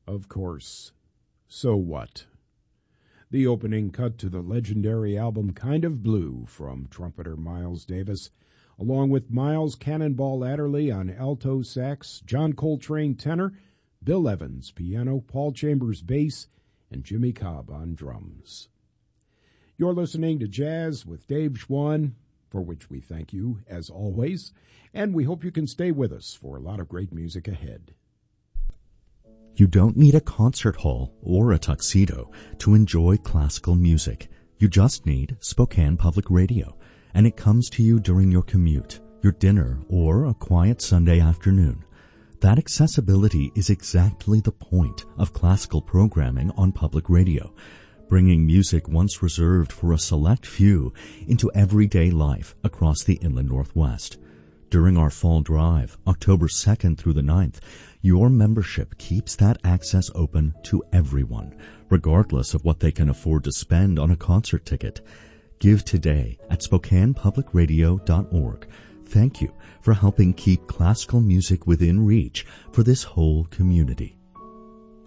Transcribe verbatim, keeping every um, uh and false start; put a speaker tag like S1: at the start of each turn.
S1: of course, So What? The opening cut to the legendary album Kind of Blue from trumpeter Miles Davis, along with Miles Cannonball Adderley on alto sax, John Coltrane tenor, Bill Evans piano, Paul Chambers bass, and Jimmy Cobb on drums. You're listening to Jazz with Dave Schwann, for which we thank you, as always, and we hope you can stay with us for a lot of great music ahead.
S2: You don't need a concert hall or a tuxedo to enjoy classical music. You just need Spokane Public Radio, and it comes to you during your commute, your dinner, or a quiet Sunday afternoon. That accessibility is exactly the point of classical programming on public radio, bringing music once reserved for a select few into everyday life across the Inland Northwest. During our fall drive, October second through the ninth, your membership keeps that access open to everyone, regardless of what they can afford to spend on a concert ticket. Give today at spokane public radio dot org. Thank you for helping keep classical music within reach for this whole community.